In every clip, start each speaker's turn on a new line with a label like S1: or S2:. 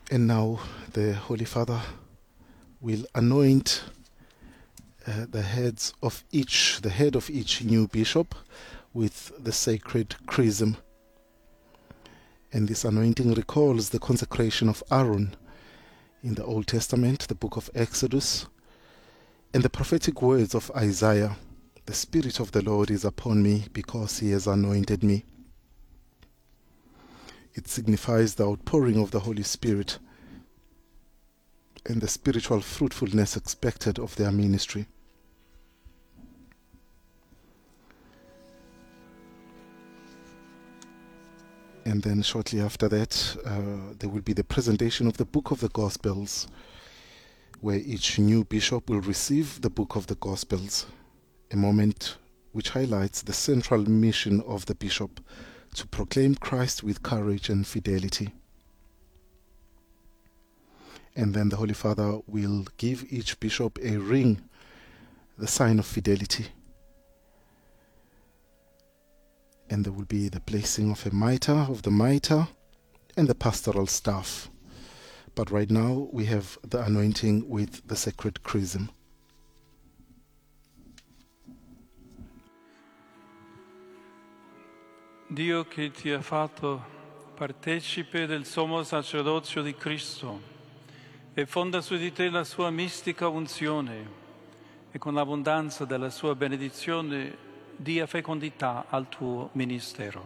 S1: And now the Holy Father will anoint the head of each new bishop with the sacred chrism. And this anointing recalls the consecration of Aaron in the Old Testament, the book of Exodus, and the prophetic words of Isaiah. The Spirit of the Lord is upon me because he has anointed me. It signifies the outpouring of the Holy Spirit and the spiritual fruitfulness expected of their ministry. And then shortly after that, there will be the presentation of the Book of the Gospels, where each new bishop will receive the Book of the Gospels, a moment which highlights the central mission of the bishop to proclaim Christ with courage and fidelity. And then the Holy Father will give each bishop a ring, the sign of fidelity. And there will be the placing of the mitre, and the pastoral staff. But right now we have the anointing with the sacred chrism.
S2: Dio che ti ha fatto partecipe del sommo sacerdozio di Cristo e fonda su di te la sua mistica unzione e con l'abbondanza della sua benedizione dia fecondità al tuo ministero.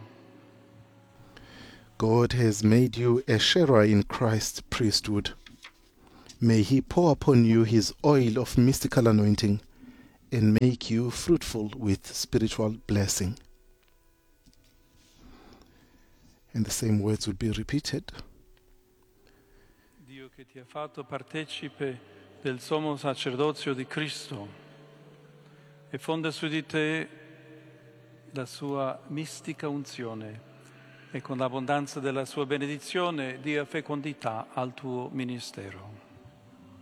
S1: God has made you a sharer in Christ's priesthood. May he pour upon you his oil of mystical anointing and make you fruitful with spiritual blessing. And the same words will be repeated.
S2: Dio che ti ha fatto partecipe del sommo sacerdozio di Cristo e fonda su di te la sua mistica unzione e con l'abbondanza della sua benedizione dia fecondità al tuo ministero.